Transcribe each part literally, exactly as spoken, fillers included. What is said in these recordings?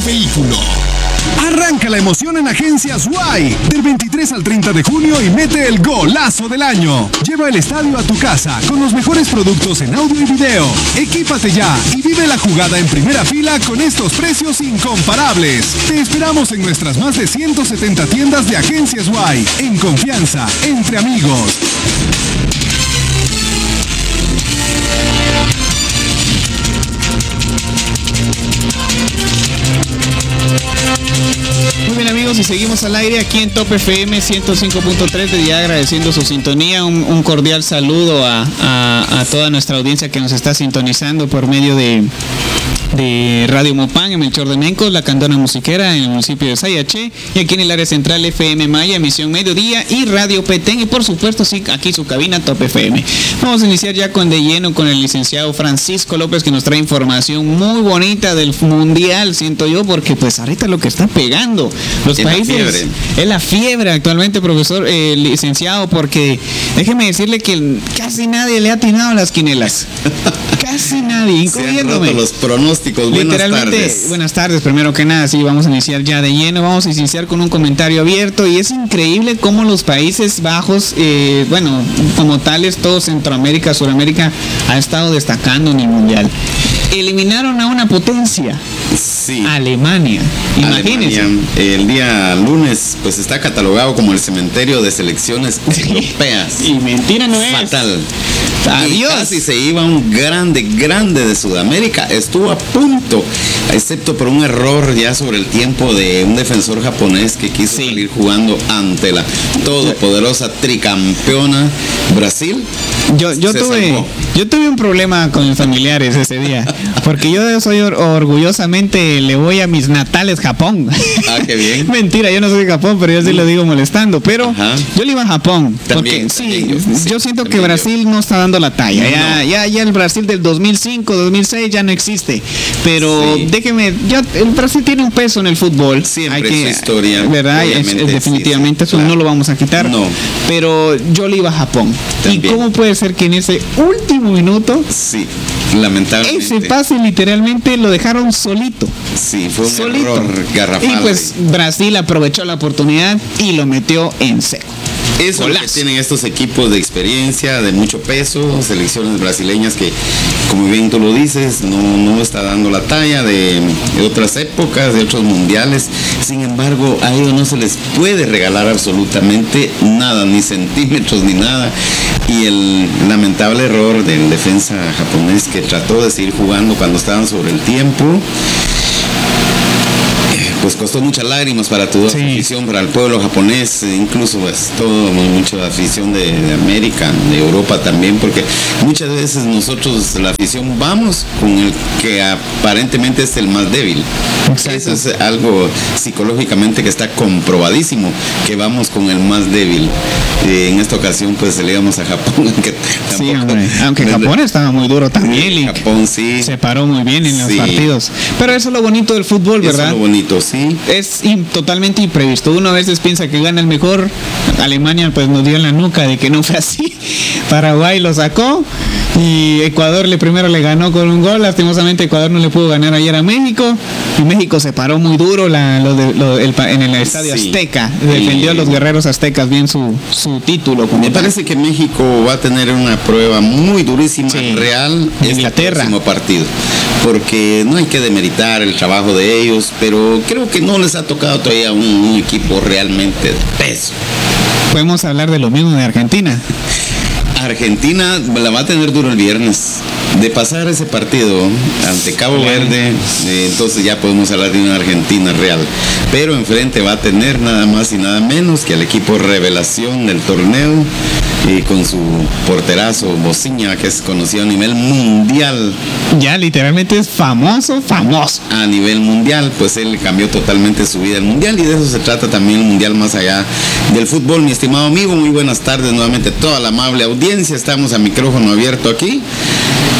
vehículo. Arranca la emoción en Agencias Y del veintitrés al treinta de junio y mete el golazo del año. Lleva el estadio a tu casa con los mejores productos en audio y video. Equípate ya y vive la jugada en primera fila con estos precios incomparables. Te esperamos en nuestras más de ciento setenta tiendas de Agencias Y. En confianza, entre amigos. Muy bien, amigos, y seguimos al aire aquí en Top F M ciento cinco punto tres. De día agradeciendo su sintonía, un, un cordial saludo a, a, a toda nuestra audiencia que nos está sintonizando por medio de de Radio Mopán en Melchor de Mencos, La Candona Musiquera en el municipio de Sayaché, y aquí en el área central F M Maya, emisión mediodía, y Radio Petén, y por supuesto sí, aquí su cabina Top F M. Vamos a iniciar ya con de lleno con el licenciado Francisco López, que nos trae información muy bonita del mundial, siento yo, porque pues ahorita lo que está pegando los es países la fiebre. es la fiebre actualmente, profesor, eh, licenciado, porque déjeme decirle que casi nadie le ha atinado a las quinelas. Casi nadie, incluyéndome. Los pronósticos. Buenas tardes. Buenas tardes, primero que nada, sí, vamos a iniciar ya de lleno, vamos a iniciar con un comentario abierto, y es increíble cómo los Países Bajos, eh, bueno, como tales, todo Centroamérica, Suramérica, ha estado destacando en el Mundial. Eliminaron a una potencia. Sí. Alemania. Imagínense. Alemania, el día lunes, pues está catalogado como el cementerio de selecciones europeas. Y mentira no es. Fatal. Adiós. Y casi se iba un grande, grande de Sudamérica. Estuvo a punto, excepto por un error ya sobre el tiempo de un defensor japonés que quiso sí. salir jugando ante la todopoderosa tricampeona Brasil. Yo, yo tuve, salvó. yo tuve un problema con mis familiares ese día, porque yo soy or- orgullosamente le voy a mis natales Japón. Ah, qué bien. Mentira, yo no soy de Japón, pero yo sí lo digo molestando. Pero Ajá. yo le iba a Japón. También, porque también sí, yo, sí, yo siento también que Brasil yo. no está dando la talla. No, ya, no. ya, ya el Brasil del dos mil cinco, dos mil seis ya no existe. Pero sí. déjeme, yo, el Brasil tiene un peso en el fútbol. Siempre Hay que, su historia. ¿verdad? Es, es, definitivamente sí, sí, eso claro. no lo vamos a quitar. No. Pero yo le iba a Japón. También. ¿Y cómo puede ser que en ese último minuto, sí, lamentablemente, ese pase literalmente lo dejaron solito? Sí, fue un solito. error garrafal. Y pues Brasil aprovechó la oportunidad y lo metió en seco. Eso es lo que tienen estos equipos de experiencia, de mucho peso, selecciones brasileñas que, como bien tú lo dices, no, no está dando la talla de, de otras épocas, de otros mundiales. Sin embargo, a ellos no se les puede regalar absolutamente nada, ni centímetros, ni nada. Y el lamentable error del defensa japonés que trató de seguir jugando cuando estaban sobre el tiempo, pues costó muchas lágrimas para toda sí. afición, para el pueblo japonés, incluso pues todo, mucha afición de, de América, de Europa también, porque muchas veces nosotros, la afición, vamos con el que aparentemente es el más débil. Exacto. Eso es algo psicológicamente que está comprobadísimo, que vamos con el más débil. Eh, en esta ocasión pues le íbamos a Japón, aunque sí, hombre. Aunque Japón estaba muy duro también, y Japón sí se paró muy bien en los sí. partidos. Pero eso es lo bonito del fútbol, ¿verdad? Eso es lo bonito, sí. Es in, totalmente imprevisto. Uno a veces piensa que gana el mejor. Alemania pues nos dio en la nuca de que no fue así. Paraguay lo sacó y Ecuador le primero le ganó con un gol. Lastimosamente Ecuador no le pudo ganar ayer a México, y México se paró muy duro la, lo de, lo, el, en el estadio sí. Azteca. Defendió a los guerreros aztecas bien su, su título. Me parece que México va a tener una prueba muy durísima, sí. real, en Inglaterra. el próximo partido, porque no hay que demeritar el trabajo de ellos, pero creo que no les ha tocado todavía un, un equipo realmente de peso. Podemos hablar de lo mismo de Argentina. Argentina la va a tener duro el viernes. De pasar ese partido ante Cabo Verde, eh, entonces ya podemos hablar de una Argentina real. Pero enfrente va a tener nada más y nada menos que al equipo revelación del torneo, y con su porterazo Bociña, que es conocido a nivel mundial. Ya literalmente es famoso, famoso. A nivel mundial, pues él cambió totalmente su vida al mundial, y de eso se trata también el mundial, más allá del fútbol. Mi estimado amigo, muy buenas tardes nuevamente a toda la amable audiencia. Estamos a micrófono abierto aquí.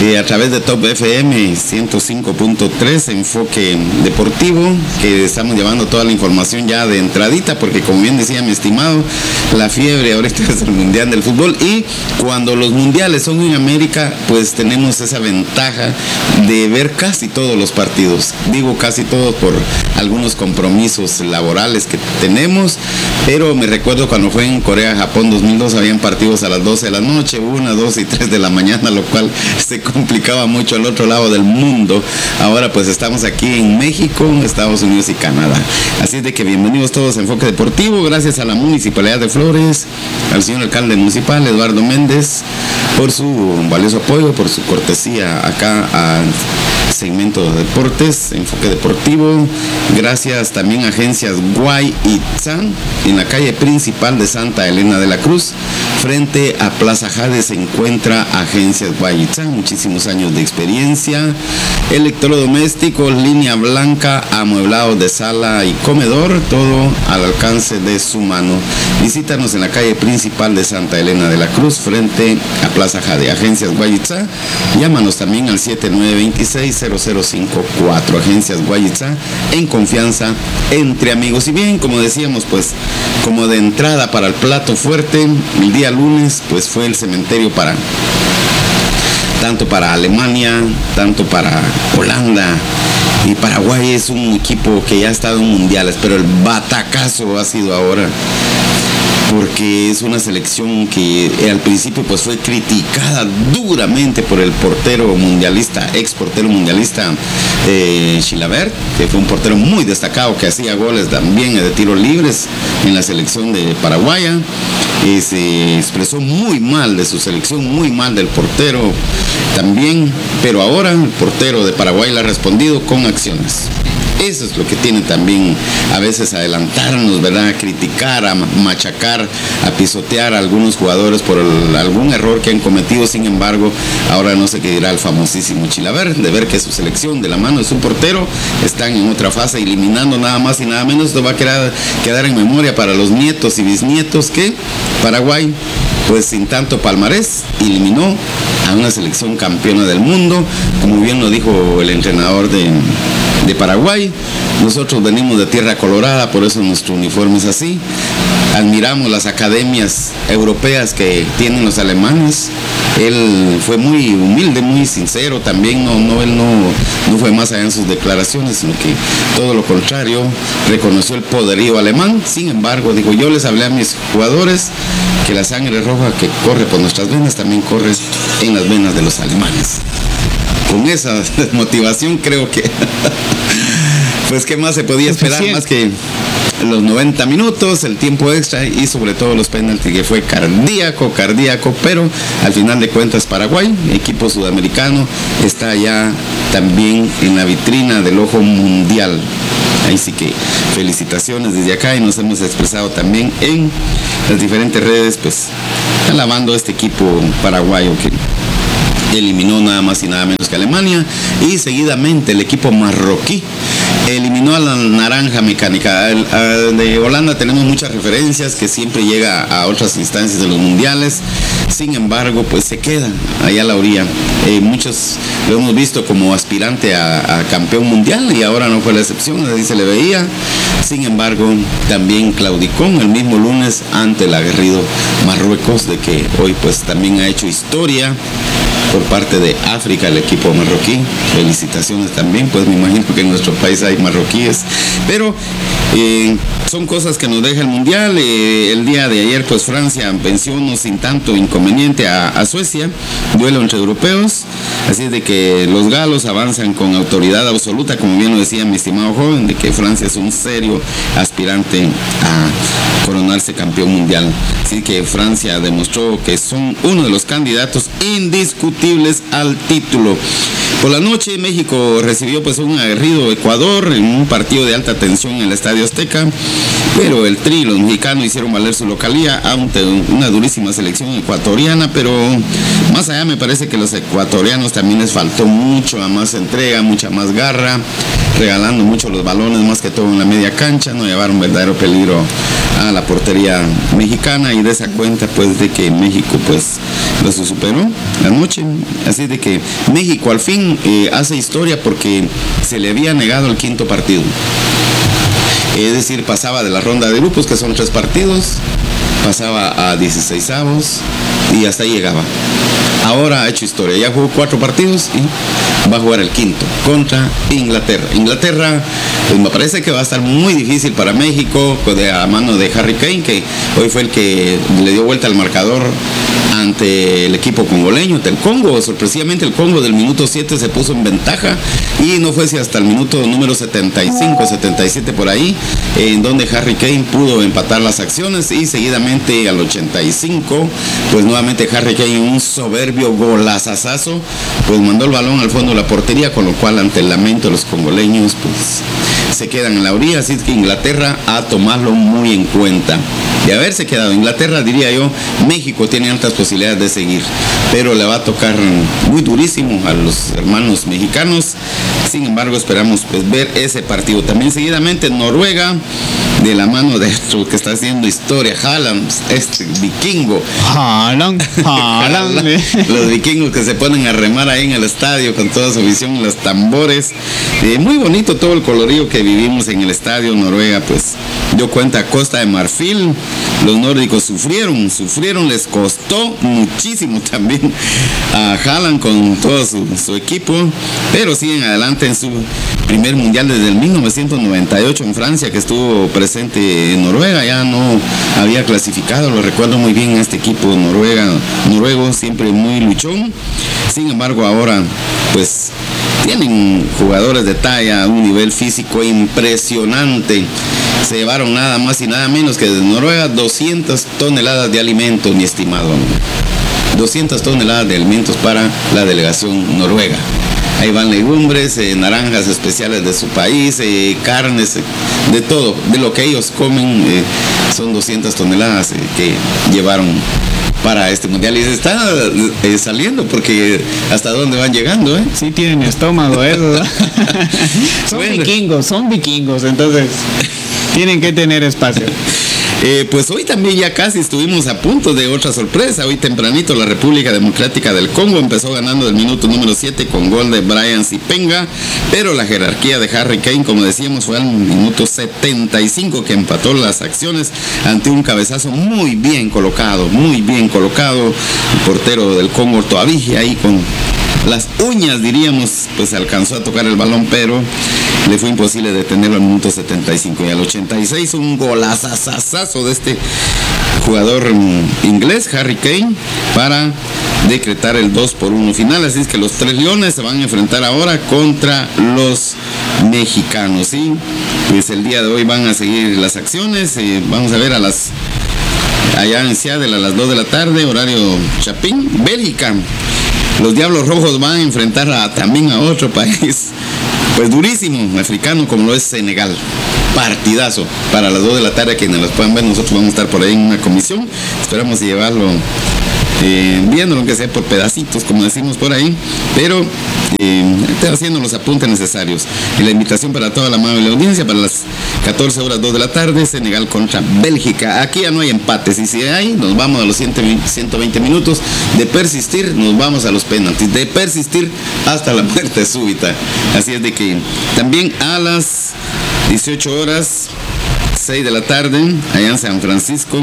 eh, a través de Top F M ciento cinco punto tres, Enfoque Deportivo, que estamos llevando toda la información ya de entradita, porque como bien decía mi estimado, la fiebre ahorita es el Mundial del Fútbol, y cuando los mundiales son en América, pues tenemos esa ventaja de ver casi todos los partidos. Digo casi todos por algunos compromisos laborales que tenemos, pero me recuerdo cuando fue en Corea, Japón dos mil dos, habían partidos a las doce de la noche, una, dos y tres de la mañana, lo cual se complicaba mucho al otro lado del mundo. Ahora pues estamos aquí en México, Estados Unidos y Canadá. Así es de que bienvenidos todos a Enfoque Deportivo, gracias a la Municipalidad de Flores, al señor alcalde municipal, Eduardo Méndez, por su valioso apoyo, por su cortesía acá al segmento de deportes, Enfoque Deportivo. Gracias también a Agencias Guay Itzá, en la calle principal de Santa Elena de la Cruz, frente a Plaza Jade, se encuentra Agencias Guay Itzá, muchísimos años de experiencia. Electrodomésticos, línea blanca, amueblados de sala y comedor, todo al alcance de su mano. Visítanos en la calle principal de Santa Elena de la Cruz, frente a Plaza Jade, Agencias Guay Itzá. Llámanos también al siete nueve dos seis cero cero cinco cuatro, Agencias Guay Itzá, en confianza entre amigos. Y bien, como decíamos, pues como de entrada para el plato fuerte, el día lunes pues fue el cementerio para tanto para Alemania, tanto para Holanda, y Paraguay es un equipo que ya ha estado en mundiales, pero el batacazo ha sido ahora, porque es una selección que al principio pues fue criticada duramente por el portero mundialista, ex portero mundialista eh, Chilavert, que fue un portero muy destacado, que hacía goles también de tiros libres en la selección de Paraguaya, y se expresó muy mal de su selección, muy mal del portero también, pero ahora el portero de Paraguay le ha respondido con acciones. Eso es lo que tiene también a veces adelantarnos, ¿verdad? A criticar, a machacar, a pisotear a algunos jugadores por el, algún error que han cometido. Sin embargo, ahora no sé qué dirá el famosísimo Chilavert, de ver que su selección de la mano de su portero están en otra fase, eliminando nada más y nada menos. Esto va a quedar, quedar en memoria para los nietos y bisnietos que Paraguay, pues sin tanto palmarés, eliminó a una selección campeona del mundo, como bien lo dijo el entrenador de, de Paraguay. Nosotros venimos de tierra colorada, por eso nuestro uniforme es así. Admiramos las academias europeas que tienen los alemanes. Él fue muy humilde, muy sincero también, no, no, él no, no fue más allá en sus declaraciones, sino que todo lo contrario, reconoció el poderío alemán. Sin embargo, digo, yo les hablé a mis jugadores que la sangre roja que corre por nuestras venas también corre en las venas de los alemanes. Con esa motivación creo que pues qué más se podía esperar, más que los noventa minutos, el tiempo extra y sobre todo los penaltis, que fue cardíaco, cardíaco, pero al final de cuentas Paraguay, equipo sudamericano, está ya también en la vitrina del ojo mundial. Ahí sí que felicitaciones desde acá, y nos hemos expresado también en las diferentes redes, pues alabando a este equipo paraguayo que eliminó nada más y nada menos que Alemania, y seguidamente el equipo marroquí eliminó a la Naranja Mecánica. El, el de Holanda tenemos muchas referencias, que siempre llega a otras instancias de los mundiales. Sin embargo, pues se queda allá a la orilla. Eh, muchos lo hemos visto como aspirante a, a campeón mundial, y ahora no fue la excepción, ahí se le veía. Sin embargo, también claudicó el mismo lunes ante el aguerrido Marruecos, de que hoy pues también ha hecho historia por parte de África, el equipo marroquí. Felicitaciones también, pues me imagino que en nuestro país hay marroquíes, pero eh, son cosas que nos deja el mundial. Eh, el día de ayer pues Francia venció no sin tanto inconveniente a, a Suecia, duelo entre europeos, así es de que los galos avanzan con autoridad absoluta, como bien lo decía mi estimado joven, de que Francia es un serio aspirante a coronarse campeón mundial. Así que Francia demostró que son uno de los candidatos indiscutibles al título. Por la noche México recibió pues un aguerrido Ecuador en un partido de alta tensión en el Estadio Azteca, pero el Tri, los mexicanos hicieron valer su localía ante una durísima selección ecuatoriana, pero más allá me parece que los ecuatorianos también les faltó mucho a más entrega, mucha más garra, regalando mucho los balones, más que todo en la media cancha, no llevaron verdadero peligro a la portería mexicana, y de esa cuenta pues de que México pues lo superó la noche. Así de que México al fin eh, hace historia porque se le había negado el quinto partido, es decir, pasaba de la ronda de grupos, que son tres partidos, pasaba a dieciseisavos y hasta ahí llegaba. Ahora ha hecho historia, ya jugó cuatro partidos y va a jugar el quinto contra Inglaterra. Inglaterra, pues me parece que va a estar muy difícil para México, de a mano de Harry Kane, que hoy fue el que le dio vuelta al marcador ante el equipo congoleño, del Congo. Sorpresivamente el Congo del minuto siete se puso en ventaja y no fue si hasta el minuto número setenta y cinco, setenta y siete por ahí, en donde Harry Kane pudo empatar las acciones, y seguidamente al ochenta y cinco, pues nuevamente Harry Kane, un soberbio golazazazo, pues mandó el balón al fondo de la portería, con lo cual ante el lamento de los congoleños pues se quedan en la orilla. Así que Inglaterra a tomarlo muy en cuenta. De haberse quedado Inglaterra, diría yo, México tiene altas posibilidades de seguir, pero le va a tocar muy durísimo a los hermanos mexicanos. Sin embargo, esperamos pues ver ese partido. También seguidamente Noruega, de la mano de esto que está haciendo historia, Haaland, este vikingo. Haaland, Haaland. Los vikingos que se ponen a remar ahí en el estadio con toda su visión, los tambores. Eh, muy bonito todo el colorido que vivimos en el estadio. Noruega pues dio cuenta a Costa de Marfil. Los nórdicos sufrieron, sufrieron, les costó muchísimo también a Haaland con todo su, su equipo, pero siguen adelante en su primer mundial desde el mil novecientos noventa y ocho en Francia, que estuvo presente en Noruega. Ya no había clasificado, lo recuerdo muy bien, este equipo noruega, noruego, siempre muy luchón. Sin embargo, ahora pues tienen jugadores de talla, un nivel físico impresionante. Se llevaron nada más y nada menos que de Noruega doscientas toneladas de alimentos, mi estimado. doscientas toneladas de alimentos para la delegación noruega. Ahí van legumbres, eh, naranjas especiales de su país, eh, carnes, eh, de todo, de lo que ellos comen. Eh, son doscientas toneladas eh, que llevaron para este mundial, y se está eh, saliendo, porque hasta dónde van llegando, ¿eh? Sí tienen estómago, ¿eh? Son Bueno. vikingos, son vikingos, entonces tienen que tener espacio. Eh, pues hoy también ya casi estuvimos a punto de otra sorpresa. Hoy tempranito la República Democrática del Congo empezó ganando el minuto número siete con gol de Brian Zipenga, pero la jerarquía de Harry Kane, como decíamos, fue al minuto setenta y cinco que empató las acciones ante un cabezazo muy bien colocado, muy bien colocado. El portero del Congo todavía ahí con las uñas, diríamos, pues alcanzó a tocar el balón, pero le fue imposible detenerlo al minuto setenta y cinco. Y al ochenta y seis un golazazazazo de este jugador inglés, Harry Kane, para decretar el dos por uno final. Así es que los tres leones se van a enfrentar ahora contra los mexicanos, ¿sí? Pues el día de hoy van a seguir las acciones. Eh, vamos a ver a las allá en Seattle a las dos de la tarde, horario Chapín, Bélgica. Los Diablos Rojos van a enfrentar a, también a otro país, pues durísimo, africano, como lo es Senegal. Partidazo para las dos de la tarde, quienes los puedan ver. Nosotros vamos a estar por ahí en una comisión, esperamos llevarlo eh, viéndolo, aunque sea por pedacitos, como decimos por ahí, pero eh, haciendo los apuntes necesarios. Y la invitación para toda la amable audiencia para las catorce horas dos de la tarde, Senegal contra Bélgica. Aquí ya no hay empates, y si hay, nos vamos a los ciento veinte minutos. De persistir, nos vamos a los penaltis. De persistir hasta la muerte súbita. Así es de que también a las dieciocho horas, seis de la tarde, allá en San Francisco,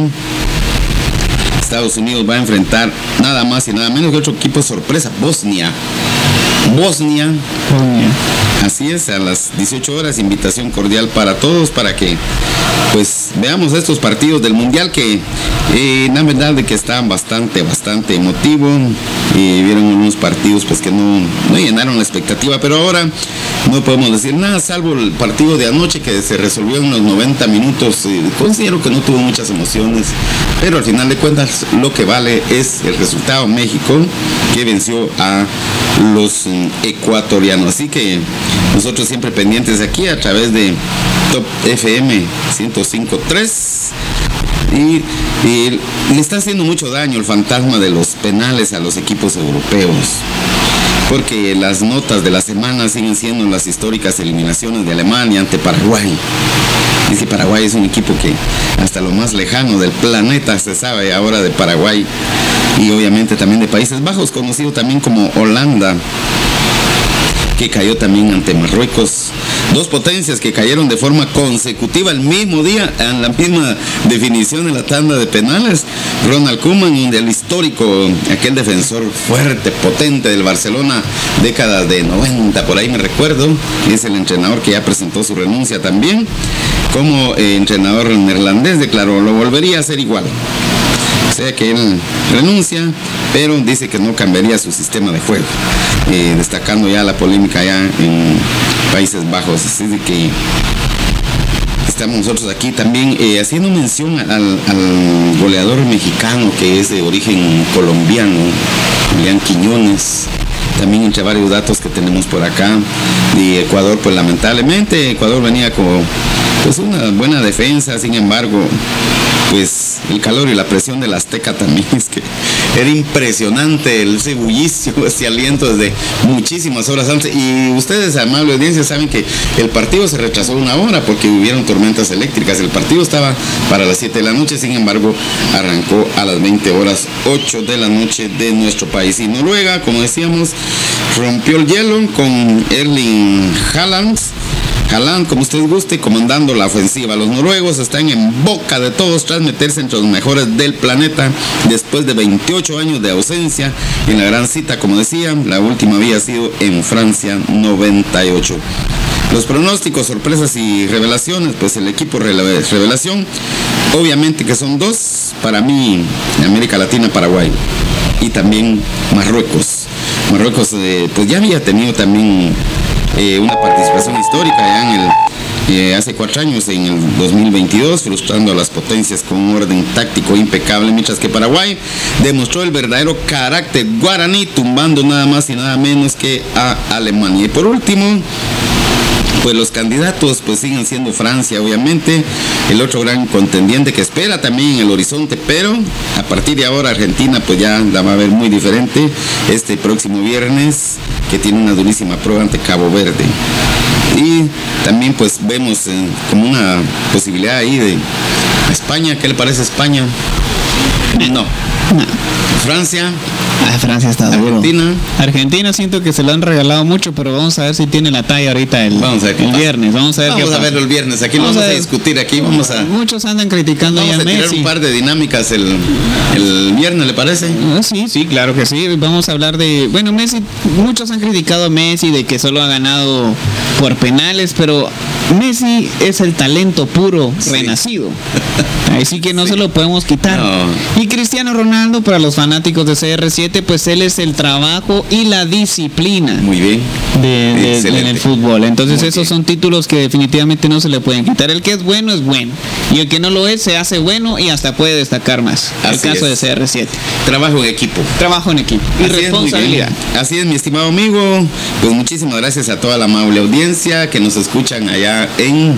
Estados Unidos va a enfrentar nada más y nada menos que otro equipo sorpresa, Bosnia. Bosnia. Bosnia. Así es, a las dieciocho horas, invitación cordial para todos, para que pues veamos estos partidos del mundial, que eh, la verdad de que estaban bastante, bastante emotivos. Eh, vieron unos partidos pues que no, no llenaron la expectativa, pero ahora no podemos decir nada, salvo el partido de anoche que se resolvió en los noventa minutos. Eh, considero que no tuvo muchas emociones, pero al final de cuentas lo que vale es el resultado. México, que venció a los equipos ecuatorianos. Así que nosotros siempre pendientes aquí a través de Top F M ciento cinco punto tres. Y, y le está haciendo mucho daño el fantasma de los penales a los equipos europeos, porque las notas de la semana siguen siendo las históricas eliminaciones de Alemania ante Paraguay. Es que Paraguay es un equipo que hasta lo más lejano del planeta se sabe ahora de Paraguay, y obviamente también de Países Bajos, conocido también como Holanda, que cayó también ante Marruecos. Dos potencias que cayeron de forma consecutiva el mismo día en la misma definición de la tanda de penales. Ronald Koeman, el histórico, aquel defensor fuerte, potente del Barcelona, décadas de noventa, por ahí me recuerdo, es el entrenador que ya presentó su renuncia también. Como eh, entrenador neerlandés declaró, lo volvería a hacer igual. O sea que él renuncia, pero dice que no cambiaría su sistema de juego, eh, destacando ya la polémica ya en Países Bajos. Así de que estamos nosotros aquí también eh, haciendo mención al, al goleador mexicano que es de origen colombiano, Julián Quiñones. También entre varios datos que tenemos por acá. Y Ecuador, pues lamentablemente, Ecuador venía con pues una buena defensa, sin embargo, pues el calor y la presión del Azteca también es que era impresionante el ese bullicio, ese aliento desde muchísimas horas antes. Y ustedes, amable audiencia, saben que el partido se retrasó una hora porque hubieron tormentas eléctricas. El partido estaba para las siete de la noche, sin embargo, arrancó a las veinte horas, ocho de la noche de nuestro país. Y Noruega, como decíamos, rompió el hielo con Erling Haaland. Haaland, como usted guste, comandando la ofensiva. Los noruegos están en boca de todos tras meterse entre los mejores del planeta después de veintiocho años de ausencia en la gran cita, como decía. La última había sido en Francia, noventa y ocho. Los pronósticos, sorpresas y revelaciones, pues el equipo revelación, obviamente que son dos, para mí, en América Latina, Paraguay y también Marruecos. Marruecos, eh, pues ya había tenido también eh, una participación histórica ya en el, eh, hace cuatro años, en el dos mil veintidós, frustrando a las potencias con un orden táctico impecable, mientras que Paraguay demostró el verdadero carácter guaraní, tumbando nada más y nada menos que a Alemania. Y por último, pues los candidatos pues siguen siendo Francia, obviamente, el otro gran contendiente que espera también en el horizonte, pero a partir de ahora Argentina pues ya la va a ver muy diferente este próximo viernes, que tiene una durísima prueba ante Cabo Verde. Y también pues vemos eh, como una posibilidad ahí de España. ¿Qué le parece España? No. No. Francia. Ah, Francia está duro. Argentina. Argentina siento que se lo han regalado mucho, pero vamos a ver si tiene la talla ahorita el, vamos a ver el viernes. Vamos a ver vamos qué a pasa. verlo el viernes. Aquí vamos lo vamos a, a discutir. Aquí vamos a. Muchos andan criticando Vamos ya a tirar Messi. un par de dinámicas el, el viernes, ¿le parece? Ah, sí, sí, claro que sí. Vamos a hablar de, bueno, Messi, muchos han criticado a Messi de que solo ha ganado por penales, pero Messi es el talento puro, sí, renacido. Así que no sí. se lo podemos quitar. No. Y Cristiano Ronaldo, para los fanáticos de C R siete, pues él es el trabajo y la disciplina. Muy bien. De, de, de, en el fútbol. Entonces Muy esos bien. son títulos que definitivamente no se le pueden quitar. El que es bueno es bueno. Y el que no lo es se hace bueno y hasta puede destacar más. Así el caso es. de C R siete. Trabajo en equipo. Trabajo en equipo. Y Así responsabilidad. Es, Así es, mi estimado amigo. Pues muchísimas gracias a toda la amable audiencia que nos escuchan allá en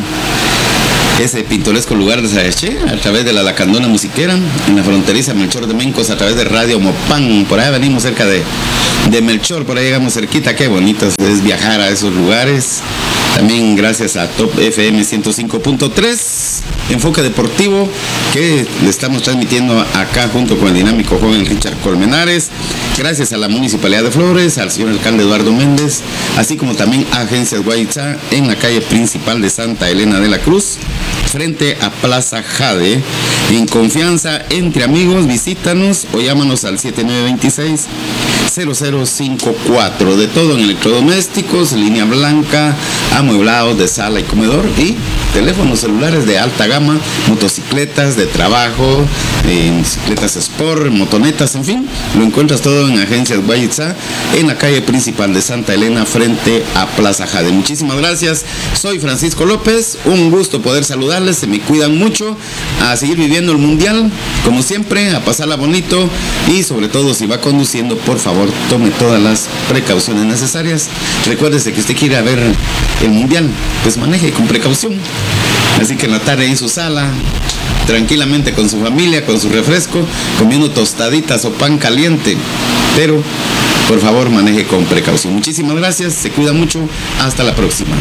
ese pintoresco lugar de Sayaché, a través de la Lacandona Musiquera, en la fronteriza Melchor de Mencos, a través de Radio Mopán. Por ahí venimos cerca de, de Melchor, por ahí llegamos cerquita. Qué bonito es viajar a esos lugares. También gracias a Top F M ciento cinco punto tres, Enfoque Deportivo, que le estamos transmitiendo acá junto con el dinámico joven Richard Colmenares. Gracias a la Municipalidad de Flores, al señor alcalde Eduardo Méndez, así como también a Agencias Guaychá en la calle principal de Santa Elena de la Cruz, frente a Plaza Jade. En confianza, entre amigos, visítanos o llámanos al siete nueve dos seis cero cero cinco cuatro. De todo en electrodomésticos, línea blanca, amueblados de sala y comedor y teléfonos celulares de alta gama, motocicletas de trabajo, eh, bicicletas sport, motonetas, en fin, lo encuentras todo en Agencias Guayitza, en la calle principal de Santa Elena, frente a Plaza Jade. Muchísimas gracias, soy Francisco López, un gusto poder saludarles, se me cuidan mucho, a seguir viviendo el mundial, como siempre, a pasarla bonito, y sobre todo si va conduciendo, por favor, tome todas las precauciones necesarias. Recuérdese que usted quiere ver el mundial, pues maneje con precaución. Así que en la tarde en su sala, tranquilamente con su familia, con su refresco, comiendo tostaditas o pan caliente, pero por favor maneje con precaución. Muchísimas gracias, se cuida mucho, hasta la próxima.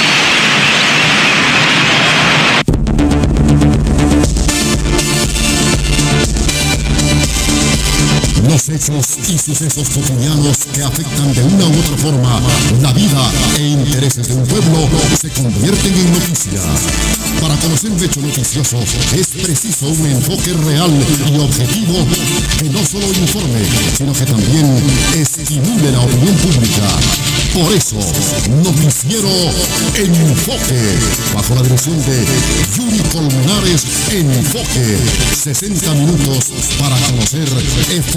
Los hechos y sucesos cotidianos que afectan de una u otra forma la vida e intereses de un pueblo se convierten en noticias. Para conocer un hecho noticioso es preciso un enfoque real y objetivo que no solo informe, sino que también estimule la opinión pública. Por eso, Noticiero Enfoque, bajo la dirección de Yuri Colmenares, Enfoque, sesenta minutos para conocer efectivamente